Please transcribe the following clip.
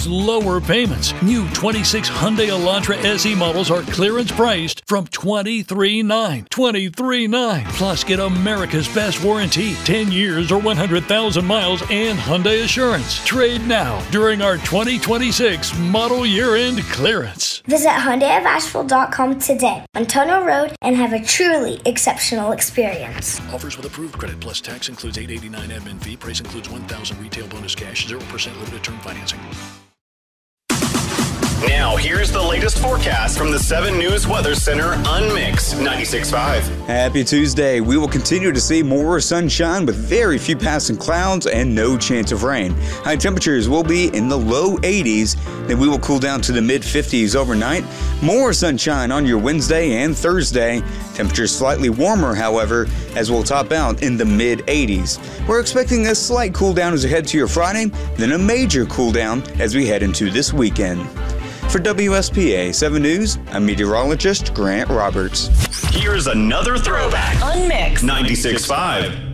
lower payments. New 26 Hyundai Elantra SE models are clearance priced from $23,900. $23,900. Plus, get America's best warranty, 10 years or 100,000 miles, and Hyundai Assurance. Trade now during our 2026 model year-end clearance. Visit HyundaiofAsheville.com today on Tunnel Road and have a truly exceptional experience. Offers with approved credit plus tax includes $889 admin fee. Price includes $1,000 retail bonus cash, 0% limited term financing. Now, here's the latest forecast from the 7 News Weather Center on Mix 96.5. Happy Tuesday. We will continue to see more sunshine with very few passing clouds and no chance of rain. High temperatures will be in the low 80s. Then we will cool down to the mid 50s overnight. More sunshine on your Wednesday and Thursday. Temperatures slightly warmer, however, as we'll top out in the mid 80s. We're expecting a slight cool down as we head to your Friday, then a major cool down as we head into this weekend. For WSPA 7 News, I'm meteorologist Grant Roberts. Here's another throwback on Mix 96.5.